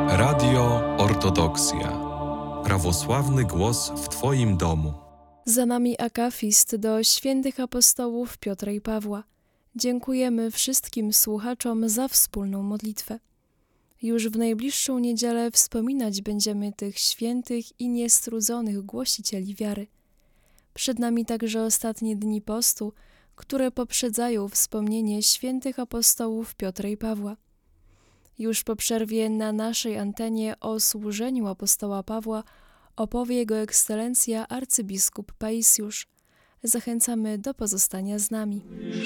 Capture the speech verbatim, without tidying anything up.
Radio Ortodoksja. Prawosławny głos w Twoim domu. Za nami akafist do świętych apostołów Piotra i Pawła. Dziękujemy wszystkim słuchaczom za wspólną modlitwę. Już w najbliższą niedzielę wspominać będziemy tych świętych i niestrudzonych głosicieli wiary. Przed nami także ostatnie dni postu, które poprzedzają wspomnienie świętych apostołów Piotra i Pawła. Już po przerwie na naszej antenie o służeniu apostoła Pawła opowie jego ekscelencja arcybiskup Paisiusz. Zachęcamy do pozostania z nami.